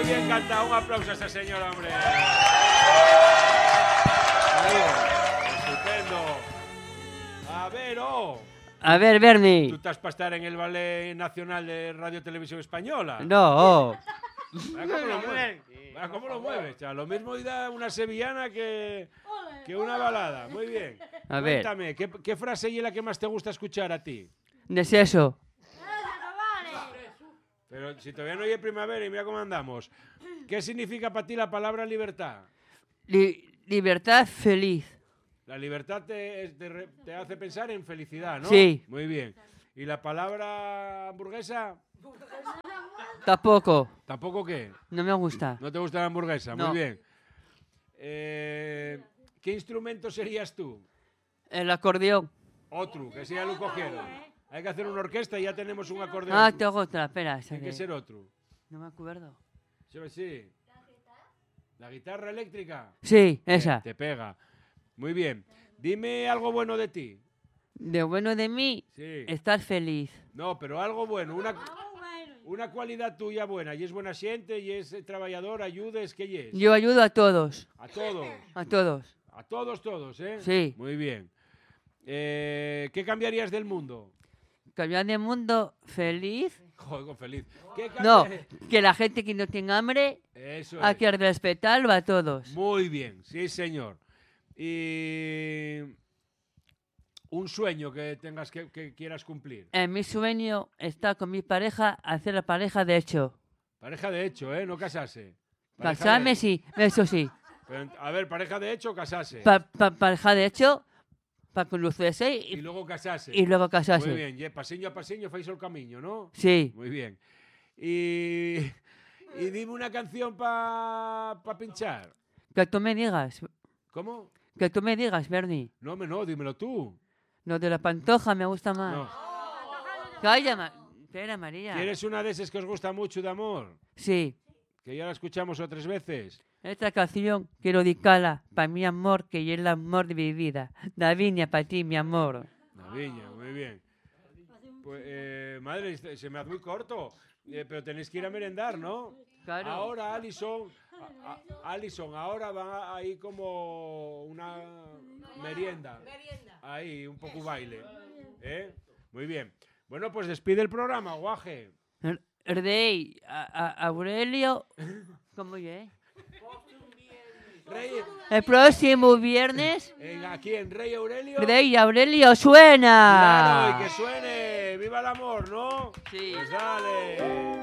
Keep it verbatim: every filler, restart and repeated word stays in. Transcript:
Muy bien cantado. Un aplauso a esa señora, hombre. Estupendo. A ver, oh. A ver, Bernie. ¿Tú estás para estar en el Ballet Nacional de Radio Televisión Española? No. Oh. Vea cómo lo mueve. Vea cómo lo mueve. Cha. Lo mismo da una sevillana que, que una balada. Muy bien. A ver. Cuéntame, ¿qué, ¿qué frase es la que más te gusta escuchar a ti? Deseso. Pero si todavía no hay primavera y mira cómo andamos. ¿Qué significa para ti la palabra libertad? Li libertad feliz. La libertad te, te, te hace pensar en felicidad, ¿no? Sí. Muy bien. ¿Y la palabra hamburguesa? Tampoco. ¿Tampoco qué? No me gusta. ¿No te gusta la hamburguesa? No. Muy bien. Eh, ¿Qué instrumento serías tú? El acordeón. Otro, que sea lo cogieron. Hay que hacer una orquesta y ya tenemos un acordeón. Ah, tengo otra, espera. Hay que ser otro. No me acuerdo. Sí, sí. ¿La guitarra eléctrica? Sí, esa. Eh, te pega. Muy bien. Dime algo bueno de ti. De bueno de mí, Sí. estar feliz. No, pero algo bueno. Una, una cualidad tuya buena. Y es buena gente, y es trabajador, ayudes, ¿qué es? Yo ayudo a todos. A todos. A todos. A todos, todos, ¿eh? Sí. Muy bien. Eh, ¿Qué cambiarías del mundo? Cambiar de mundo feliz. Joder, feliz. ¿Qué No, cambiar- que la gente que no tenga hambre, Eso hay es. que respetarlo a todos. Muy bien, sí, señor. Y un sueño que tengas que, que quieras cumplir. En mi sueño está con mi pareja, hacer la pareja de hecho. Pareja de hecho, ¿eh? No casarse. Pareja Casarme de- sí, eso sí. Pero, a ver, pareja de hecho o casarse. Pa- pa- pareja de hecho, para conocerse Y y, luego casarse. y luego casarse. Muy bien, y pasiño a pasiño fais el camino, ¿no? Sí. Muy bien. Y, y dime una canción para pa pinchar. Que tú me digas, ¿Cómo? que tú me digas, Bernie. No, me no, dímelo tú. Lo de la pantoja me gusta más. No. Calla, Ma- espera, María. ¿Quieres una de esas que os gusta mucho de amor? Sí. Que ya la escuchamos otras veces. Esta canción quiero dedicarla para mi amor, que es el amor de mi vida. Davinia, para ti, mi amor. La viña, muy bien. Pues, eh, madre, se se me hace muy corto. Eh, pero tenéis que ir a merendar, ¿no? Claro. Ahora, Alison, a- a- Alison, ahora va ahí como una merienda. Ahí, un poco baile. ¿Eh? Muy bien. Bueno, pues despide el programa, guaje. R- Rey, a- a- Aurelio, ¿cómo es? Rey, El próximo viernes, en, aquí en Rey Aurelio. Rey Aurelio suena. Claro, y que suene. ¡Viva el amor!, ¿no? Sí. Pues dale.